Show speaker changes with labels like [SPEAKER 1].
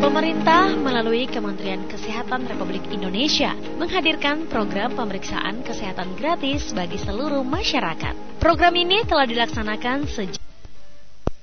[SPEAKER 1] Pemerintah melalui Kementerian Kesehatan Republik Indonesia menghadirkan program pemeriksaan kesehatan gratis bagi seluruh masyarakat. Program ini telah dilaksanakan sejak